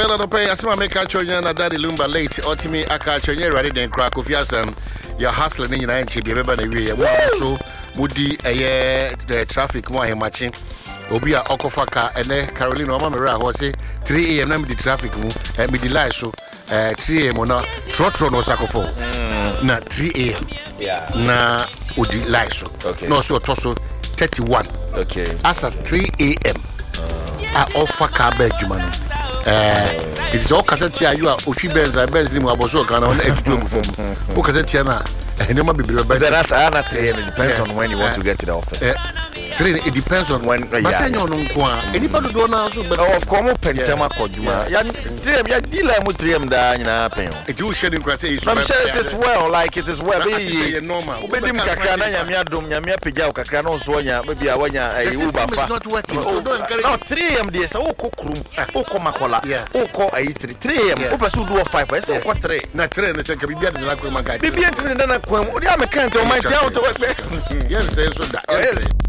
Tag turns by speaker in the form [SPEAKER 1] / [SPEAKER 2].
[SPEAKER 1] Angela no pay asma make achonya na Daddy Lumba late otimi aka achonya ready den kra Kofi Asam your hustling in na nche beba na wie mo so mudi the traffic mo ahemachi obi a okofaka ene Caroline o ma me ra ho say 3 am na me di traffic mu me di lie so 3 am na trotro no sakofo na 3 am
[SPEAKER 2] yeah
[SPEAKER 1] na odi lie so no so toso 31
[SPEAKER 2] okay
[SPEAKER 1] as at 3 am offer car bed jumano it's all cassette you are Ochi Benz mu aboso kana on extra from o cassette na enema bibire ba
[SPEAKER 2] that depends on when you want to get to the office
[SPEAKER 1] it depends on when masenyo no nko a enipa do na so but
[SPEAKER 2] of course pentema koduma ya dealer mu 3 da nyina pen
[SPEAKER 1] it you share in say
[SPEAKER 2] I'm sure it is well like it is well
[SPEAKER 1] be normal
[SPEAKER 2] obedim kakra na nyame adom nyame apagya kakra no so nya be bia wanya uba fa
[SPEAKER 1] not working so don't encourage
[SPEAKER 2] no 3 am dey say okokrum okomakola oko ayi 3 am opesu do 5 say oko 3
[SPEAKER 1] na 3 na say ka bibia de la kwa manga
[SPEAKER 2] bibia ntimi na kwa o dia me kan to my town to
[SPEAKER 1] yes say so that yes